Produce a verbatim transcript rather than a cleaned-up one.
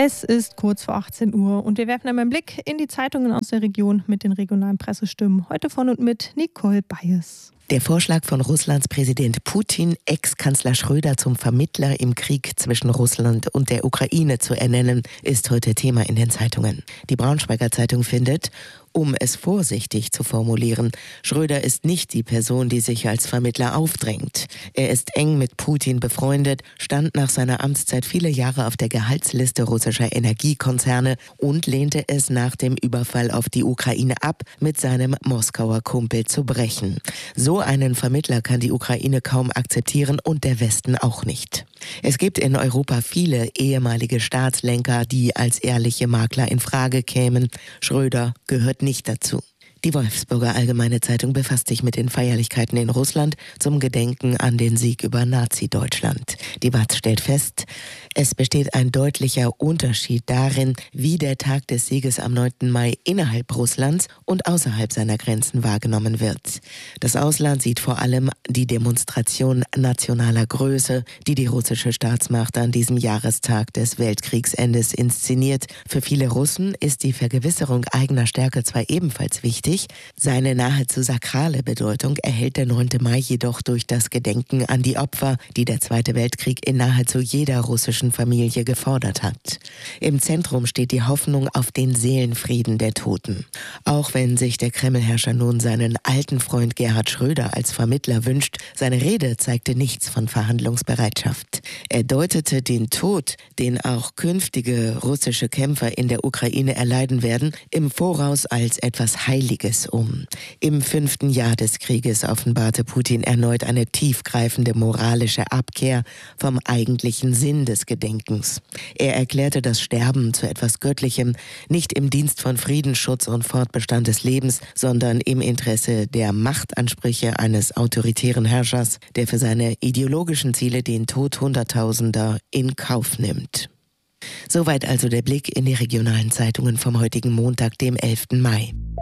Es ist kurz vor achtzehn Uhr und wir werfen einmal einen Blick in die Zeitungen aus der Region mit den regionalen Pressestimmen. Heute von und mit Nicole Bayes. Der Vorschlag von Russlands Präsident Putin, Ex-Kanzler Schröder zum Vermittler im Krieg zwischen Russland und der Ukraine zu ernennen, ist heute Thema in den Zeitungen. Die Braunschweiger Zeitung findet, um es vorsichtig zu formulieren, Schröder ist nicht die Person, die sich als Vermittler aufdrängt. Er ist eng mit Putin befreundet, stand nach seiner Amtszeit viele Jahre auf der Gehaltsliste russischer Energiekonzerne und lehnte es nach dem Überfall auf die Ukraine ab, mit seinem Moskauer Kumpel zu brechen. So einen Vermittler kann die Ukraine kaum akzeptieren und der Westen auch nicht. Es gibt in Europa viele ehemalige Staatslenker, die als ehrliche Makler in Frage kämen. Schröder gehört nicht dazu. Die Wolfsburger Allgemeine Zeitung befasst sich mit den Feierlichkeiten in Russland zum Gedenken an den Sieg über Nazi-Deutschland. Die W A Z stellt fest, es besteht ein deutlicher Unterschied darin, wie der Tag des Sieges am neunten Mai innerhalb Russlands und außerhalb seiner Grenzen wahrgenommen wird. Das Ausland sieht vor allem die Demonstration nationaler Größe, die die russische Staatsmacht an diesem Jahrestag des Weltkriegsendes inszeniert. Für viele Russen ist die Vergewisserung eigener Stärke zwar ebenfalls wichtig, seine nahezu sakrale Bedeutung erhält der neunte Mai jedoch durch das Gedenken an die Opfer, die der Zweite Weltkrieg in nahezu jeder russischen Familie gefordert hat. Im Zentrum steht die Hoffnung auf den Seelenfrieden der Toten. Auch wenn sich der Kremlherrscher nun seinen alten Freund Gerhard Schröder als Vermittler wünscht, seine Rede zeigte nichts von Verhandlungsbereitschaft. Er deutete den Tod, den auch künftige russische Kämpfer in der Ukraine erleiden werden, im Voraus als etwas Heiliges um. Im fünften Jahr des Krieges offenbarte Putin erneut eine tiefgreifende moralische Abkehr vom eigentlichen Sinn des Gedenkens. Er erklärte das Sterben zu etwas Göttlichem, nicht im Dienst von Friedensschutz und Fortbestand des Lebens, sondern im Interesse der Machtansprüche eines autoritären Herrschers, der für seine ideologischen Ziele den Tod Hunderttausender in Kauf nimmt. Soweit also der Blick in die regionalen Zeitungen vom heutigen Montag, dem elften Mai.